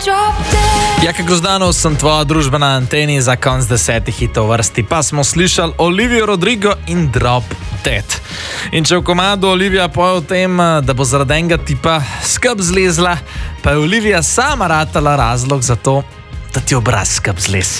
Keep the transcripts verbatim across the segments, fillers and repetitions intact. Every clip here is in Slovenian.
Jaka Grozdanov, sem tvoja družba na anteni za konc desetih hitov vrsti. Pa smo slišali Olivijo Rodrigo in Drop Dead. In če v komadu Olivija poje o tem, da bo zaradi enega tipa skrb zlezla, pa je Olivija sama ratala razlog za to, da ti obraz skrb zlez.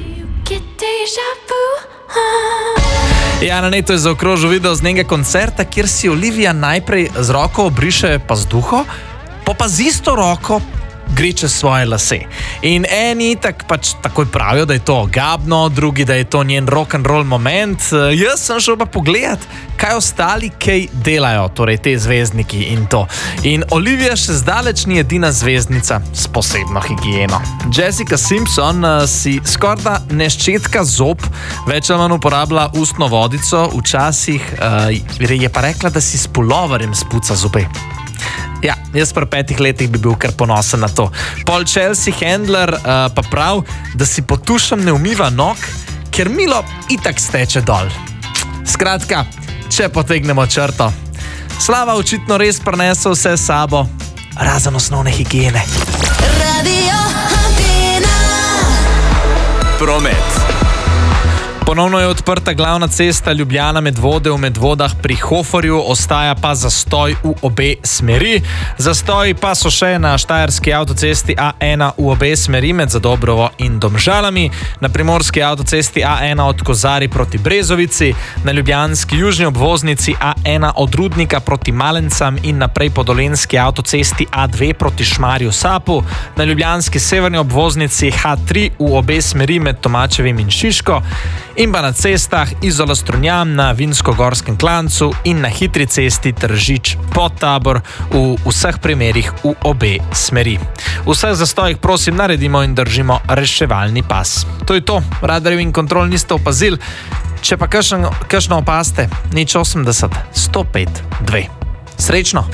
Ja, na netu je zaokrožil video z njenega koncerta, kjer si Olivija najprej z roko obriše pa z duho, pa pa z isto roko gre čez svoje lase. In eni tak pač takoj pravijo, da je to ogabno, drugi, da je to njen rock'n'roll moment. Jaz sem šel pa pogledat, kaj ostali kaj delajo, torej te zvezdniki in to. In Olivija še zdaleč ni edina zvezdnica s posebno higieno. Jessica Simpson uh, si skorda ne ščetka zob, več ali manj uporablja ustno vodico, včasih uh, je pa rekla, da si s puloverjem spuca zobe. Ja, jaz pri petih letih bi bil kar ponosen na to. Pol Chelsea Handler uh, pa prav, da si po tušem ne umiva nog, ker milo itak steče dol. Skratka, če potegnemo črto. Slava očitno res prinese vse s sabo, razen osnovne higiene. Radio Antena. Promet. Ponovno je odprta glavna cesta Ljubljana-Medvode v Medvodah pri Hoferju, ostaja pa zastoj v obe smeri. Zastoji pa so še na štajerski avtocesti A ena v obe smeri med Zadobrovo in Domžalami, na primorski avtocesti A ena od Kozari proti Brezovici, na ljubljanski južni obvoznici A ena od Rudnika proti Malencam in naprej po dolenjski avtocesti A dve proti Šmarju Sapu, na ljubljanski severni obvoznici H tri v obe smeri med Tomačevim in Šiško, in pa na cestah Izola Strunjam na Vinsko-Gorskem klancu in na hitri cesti Tržič Podtabor v vseh primerih v obe smeri. V vseh zastojih prosim naredimo in držimo reševalni pas. To je to, radarjev in kontrol niste opazili, če pa kakšno opaste, nič osemdeset, sto pet, dve. Srečno!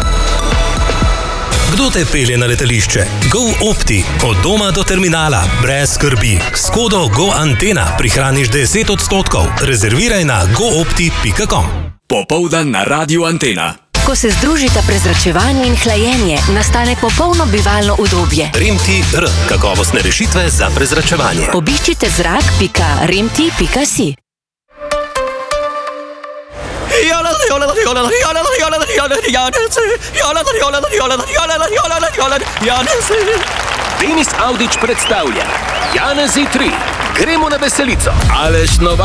Kdo te pelje na letališče? GoOpti. Od doma do terminala. Brez skrbi. S kodo GoAntena prihraniš deset odstotkov. Rezerviraj na goopti pika com. Popoldan na Radio Antena. Ko se združita prezračevanje in hlajenje, nastane popolno bivalno udobje. Remti R. Kakovostne rešitve za prezračevanje. Obiščite zrak pika remti pika si. Denis Avdić predstavlja Janezi tri. Gremo na veselico. Aleš Novak.